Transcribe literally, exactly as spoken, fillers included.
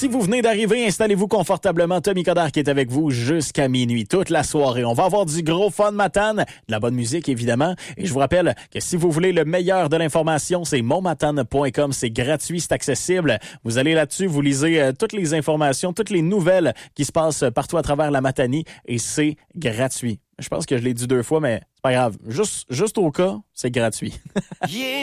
Si vous venez d'arriver, installez-vous confortablement. Tommy Coderre qui est avec vous jusqu'à minuit, toute la soirée. On va avoir du gros fun matane, de la bonne musique évidemment. Et je vous rappelle que si vous voulez le meilleur de l'information, c'est mon matane point com. C'est gratuit, c'est accessible. Vous allez là-dessus, vous lisez euh, toutes les informations, toutes les nouvelles qui se passent partout à travers la Matanie et c'est gratuit. Je pense que je l'ai dit deux fois, mais c'est pas grave. Juste, juste au cas, c'est gratuit. Yeah.